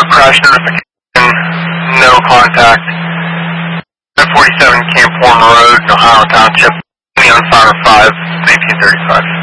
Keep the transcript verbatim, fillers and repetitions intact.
crash notification, no contact. forty-seven Camp Horn Road, Ohio Township, on Fire five, eighteen thirty-five.